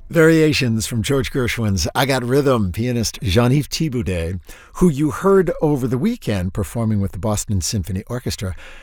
Variations from George Gershwin's I Got Rhythm, pianist Jean-Yves Thibaudet, who you heard over the weekend performing with the Boston Symphony Orchestra,